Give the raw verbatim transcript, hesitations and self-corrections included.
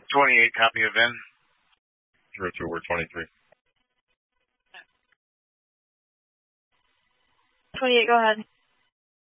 twenty-eight, copy of in. zero two, we're twenty-three. twenty-eight, go ahead.